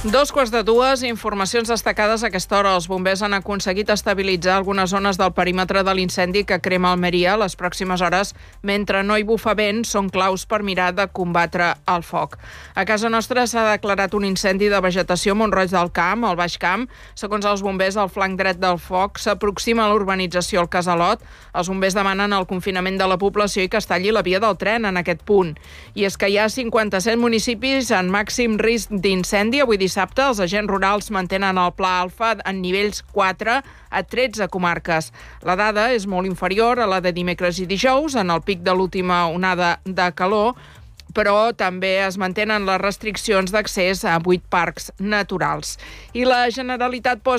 2:15, informacions destacades a aquesta hora. Els bombers han aconseguit estabilitzar algunes zones del perímetre de l'incendi que crema Almeria. Les pròximes hores, mentre no hi bufa vent, són claus per mirar de combatre el foc. A casa nostra s'ha declarat un incendi de vegetació a Mont-roig del Camp, al Baix Camp. Segons els bombers, el flanc dret del foc s'aproxima a l'urbanització El Casalot. Els bombers demanen el confinament de la població i que es talli la via del tren en aquest punt. I és que hi ha 57 municipis en màxim risc d'incendi. Avui dissabte, els agents rurals mantenen el pla alfa en nivells 4 a 13 comarques. La dada és molt inferior a la de dimecres i dijous, en el pic de l'última onada de calor, però també es mantenen les restriccions d'accés a 8 parcs naturals. I la Generalitat posa